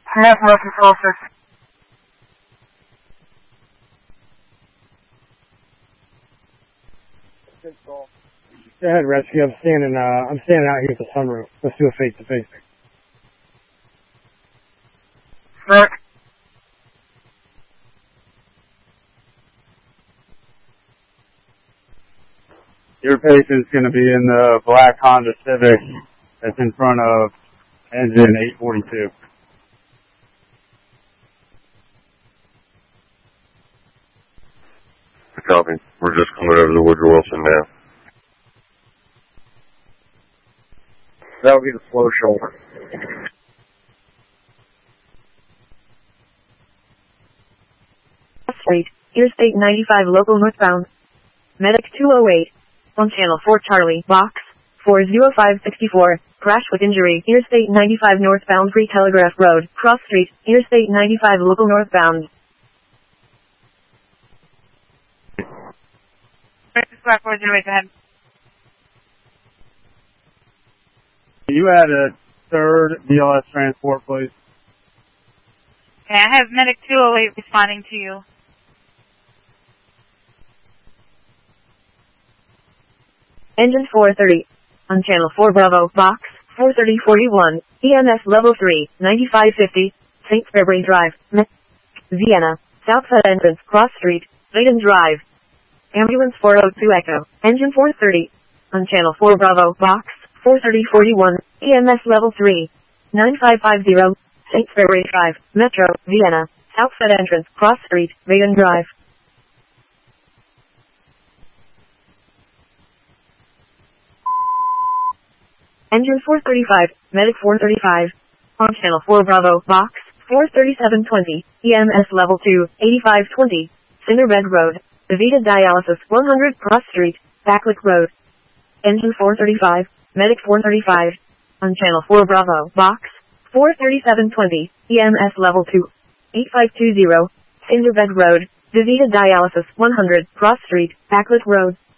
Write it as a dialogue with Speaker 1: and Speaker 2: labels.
Speaker 1: Smith, Rescue 406.
Speaker 2: Go ahead, Rescue. I'm standing out here at the sunroof. Let's do a face-to-face.
Speaker 1: Rick.
Speaker 3: Your patient's going to be in the black Honda Civic that's in front of engine 842.
Speaker 4: Copy. We're just coming over to Woodrow Wilson now.
Speaker 5: That'll be the flow shoulder.
Speaker 6: Street, Interstate 95 local northbound. Medic 208. On channel 4 Charlie, box 40564. Crash with injury. Interstate 95 northbound Free Telegraph Road, Cross Street, Interstate 95 local northbound.
Speaker 1: Squad 408, go ahead.
Speaker 3: You had a third BLS transport, please.
Speaker 1: Okay, I have Medic 208 responding to you.
Speaker 6: Engine 430. On channel 4 Bravo, box 43041. EMS level 3, 9550. St. February Drive, Vienna. Southside entrance, Cross Street, Baden Drive. Ambulance 402 Echo. Engine 430. On channel 4 Bravo, box 43041. EMS level 3, 9550. St. February Drive, Metro, Vienna. Southside entrance, Cross Street, Baden Drive. Engine 435, Medic 435. On channel 4 Bravo, box 43720. EMS level 2, 8520. Cinderbed Road. Vita Dialysis 100 Cross Street, Backlick Road. Engine 435, Medic 435. On channel 4 Bravo, box 43720. EMS level 2, 8520. Cinderbed Road. Vita Dialysis 100 Cross Street, Backlick Road.